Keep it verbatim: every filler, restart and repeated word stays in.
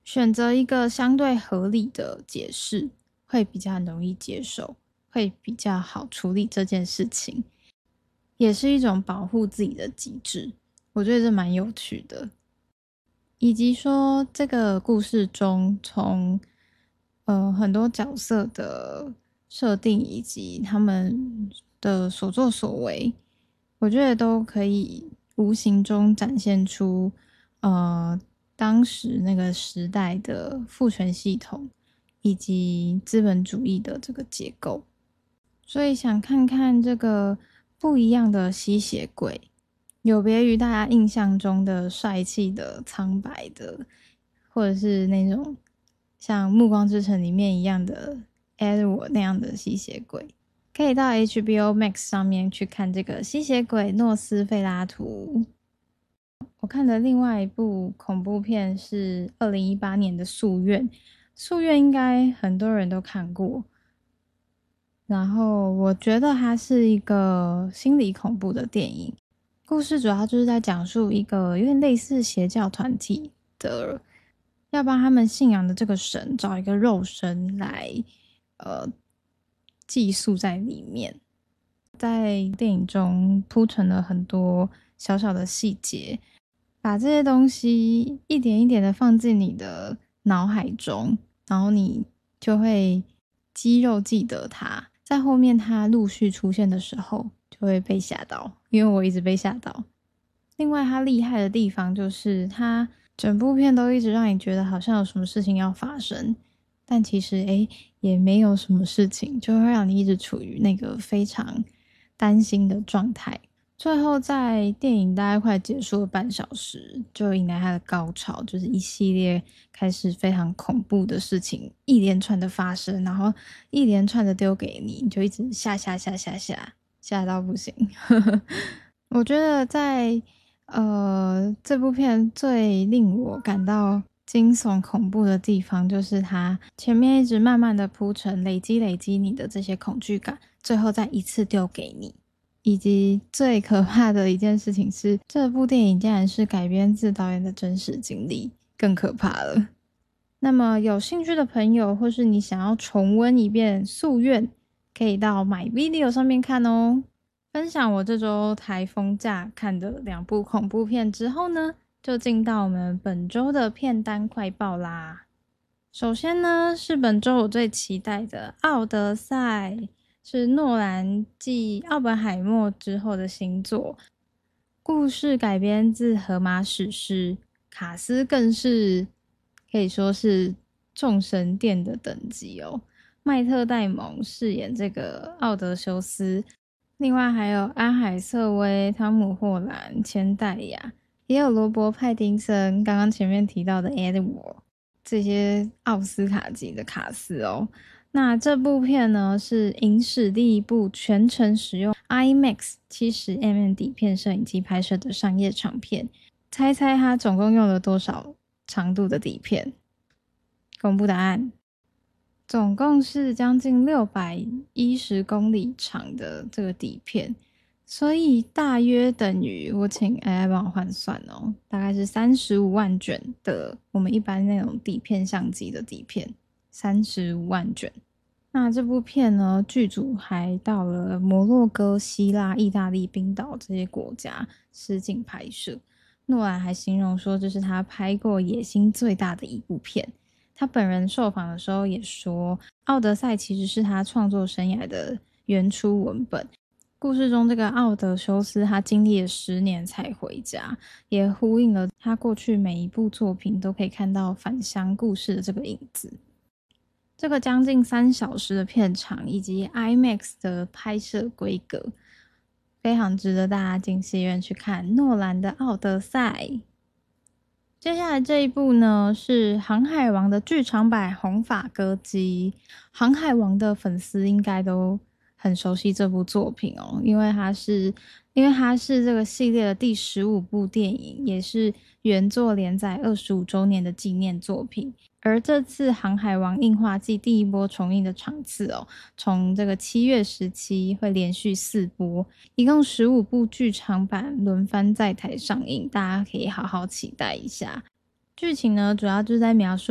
选择一个相对合理的解释，会比较容易接受，会比较好处理这件事情，也是一种保护自己的机制。我觉得这蛮有趣的。以及说这个故事中从呃很多角色的设定以及他们的所作所为，我觉得都可以无形中展现出呃当时那个时代的父权系统以及资本主义的这个结构。所以想看看这个不一样的吸血鬼，有别于大家印象中的帅气的苍白的，或者是那种像《暮光之城》里面一样的 Edward 那样的吸血鬼，可以到 H B O Max 上面去看这个吸血鬼诺斯费拉图。我看的另外一部恐怖片是二零一八年的《夙愿》，《夙愿》应该很多人都看过，然后我觉得它是一个心理恐怖的电影。故事主要就是在讲述一个有点类似邪教团体的，要帮他们信仰的这个神找一个肉身来呃寄宿在里面。在电影中铺陈了很多小小的细节，把这些东西一点一点的放进你的脑海中，然后你就会肌肉记得它。在后面它陆续出现的时候就会被吓到，因为我一直被吓到。另外它厉害的地方就是它整部片都一直让你觉得好像有什么事情要发生，但其实诶也没有什么事情，就会让你一直处于那个非常担心的状态。最后在电影大概快结束了半小时，就迎来它的高潮，就是一系列开始非常恐怖的事情一连串的发生，然后一连串的丢给你，你就一直吓吓吓吓吓吓到不行。我觉得在呃这部片最令我感到惊悚恐怖的地方，就是它前面一直慢慢的铺陈，累积累积你的这些恐惧感，最后再一次丢给你。以及最可怕的一件事情是，这部电影竟然是改编自导演的真实经历，更可怕了。那么有兴趣的朋友，或是你想要重温一遍《夙愿》，可以到 MyVideo 上面看哦。分享我这周台风假看的两部恐怖片之后呢，就进到我们本周的片单快报啦。首先呢，是本周我最期待的《奥德赛》，是诺兰继奥本海默之后的新作，故事改编自荷马史诗，卡斯更是可以说是众神殿的等级哦。麦特戴蒙饰演这个奥德修斯，另外还有安海瑟薇、汤姆霍兰、千代雅，也有罗伯派丁森，刚刚前面提到的 Edward， 这些奥斯卡级的卡司哦。那这部片呢，是影史第一部全程使用 IMAX 七十 millimeter 底片摄影机拍摄的商业长片。猜猜它总共用了多少长度的底片？公布答案。总共是将近六百一十公里长的这个底片，所以大约等于，我请 A I 帮我换算哦，大概是三十五万卷的我们一般那种底片相机的底片，三十五万卷。那这部片呢，剧组还到了摩洛哥、希腊、意大利、冰岛这些国家实景拍摄。诺兰还形容说，这是他拍过野心最大的一部片。他本人受访的时候也说，《奥德赛》其实是他创作生涯的原初文本。故事中这个奥德修斯，他经历了十年才回家，也呼应了他过去每一部作品都可以看到返乡故事的这个影子。这个将近三小时的片长以及 IMAX 的拍摄规格，非常值得大家进戏院去看诺兰的《奥德赛》。接下来这一部呢，是《航海王》的剧场版《红发歌姬》。航海王的粉丝应该都很熟悉这部作品哦，因为它是因为它是这个系列的第十五部电影，也是原作连载二十五周年的纪念作品。而这次《航海王》映画季第一波重映的场次哦，从这个七月十七会连续四波，一共十五部剧场版轮番在台上映，大家可以好好期待一下。剧情呢，主要就是在描述